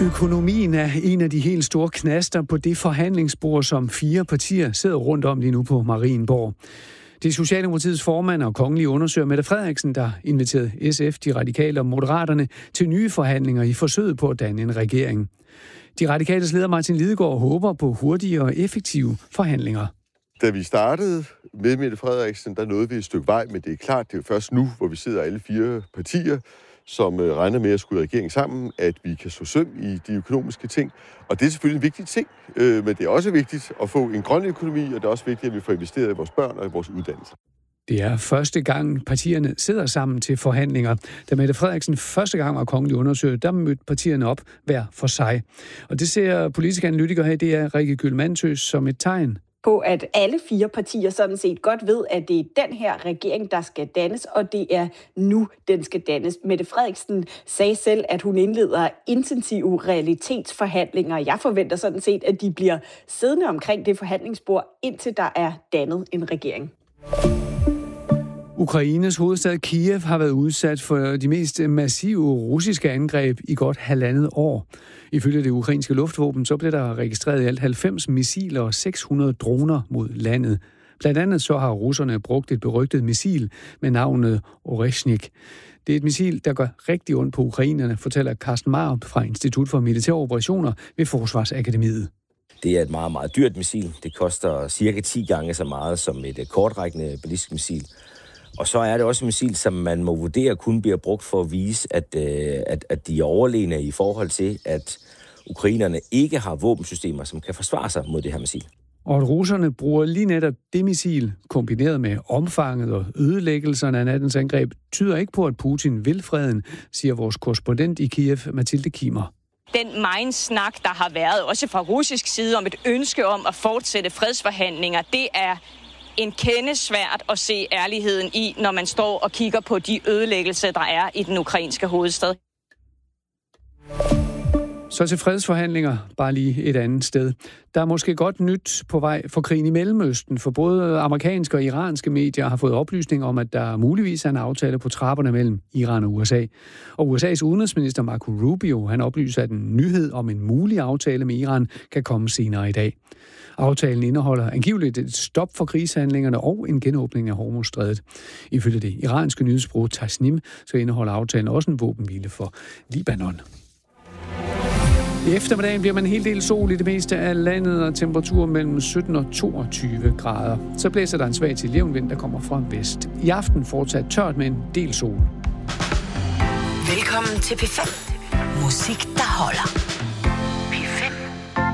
Økonomien er en af de helt store knaster på det forhandlingsbord, som 4 partier sidder rundt om lige nu på Marienborg. Det er Socialdemokratiets formand og kongelige undersøger Mette Frederiksen, der inviterede SF, de radikale og moderaterne til nye forhandlinger i forsøget på at danne en regering. De radikales leder Martin Lidegaard håber på hurtige og effektive forhandlinger. Da vi startede med Mette Frederiksen, der nåede vi et stykke vej, men det er klart, det er først nu, hvor vi sidder alle 4 partier, som regner med at skulle i regering sammen, at vi kan så søm i de økonomiske ting. Og det er selvfølgelig en vigtig ting, men det er også vigtigt at få en grøn økonomi, og det er også vigtigt, at vi får investeret i vores børn og i vores uddannelser. Det er første gang, partierne sidder sammen til forhandlinger. Da Mette Frederiksen første gang var kongelig undersøger, der mødte partierne op hver for sig. Og det ser politiske analytikere her, det er Rikke Gyldmannsøs som et tegn på, at alle 4 partier sådan set godt ved, at det er den her regering, der skal dannes, og det er nu, den skal dannes. Mette Frederiksen sagde selv, at hun indleder intensive realitetsforhandlinger. Jeg forventer sådan set, at de bliver siddende omkring det forhandlingsbord, indtil der er dannet en regering. Ukraines hovedstad Kiev har været udsat for de mest massive russiske angreb i godt 1,5 år. Ifølge det ukrainske luftvåben, så blev der registreret i alt 90 missiler og 600 droner mod landet. Blandt andet så har russerne brugt et berygtet missil med navnet Oreshnik. Det er et missil, der gør rigtig ondt på ukrainerne, fortæller Carsten Marup fra Institut for Militære Operationer ved Forsvarsakademiet. Det er et meget, meget dyrt missil. Det koster cirka 10 gange så meget som et kortrækkende ballistisk missil. Og så er det også et missil, som man må vurdere kun bliver brugt for at vise, at de er overlegne i forhold til, at ukrainerne ikke har våbensystemer, som kan forsvare sig mod det her missil. Og at russerne bruger lige netop det missil, kombineret med omfanget og ødelæggelserne af nattens angreb, tyder ikke på, at Putin vil freden, siger vores korrespondent i Kiev, Mathilde Kimer. Den megen snak, der har været også fra russisk side om et ønske om at fortsætte fredsforhandlinger, det er en kende svært at se ærligheden i, når man står og kigger på de ødelæggelser, der er i den ukrainske hovedstad. Så til fredsforhandlinger, bare lige et andet sted. Der er måske godt nyt på vej for krigen i Mellemøsten, for både amerikanske og iranske medier har fået oplysninger om, at der muligvis er en aftale på trapperne mellem Iran og USA. Og USA's udenrigsminister Marco Rubio, han oplyser, at en nyhed om en mulig aftale med Iran kan komme senere i dag. Aftalen indeholder angiveligt et stop for krigshandlingerne og en genåbning af Hormuzstrædet. Ifølge det iranske nyhedsbureau Tasnim, så indeholder aftalen også en våbenhvile for Libanon. I eftermiddagen bliver man en hel del sol i det meste af landet, og temperatur mellem 17 og 22 grader. Så blæser der en svag til jævn vind, der kommer fra vest. I aften fortsat tørt med en del sol. Velkommen til P5. Musik, der holder.